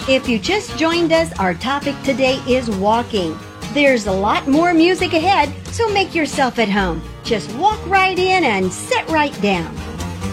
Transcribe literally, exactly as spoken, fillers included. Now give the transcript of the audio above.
If you just joined us, our topic today is walking. There's a lot more music ahead, so make yourself at home. Just walk right in and sit right down.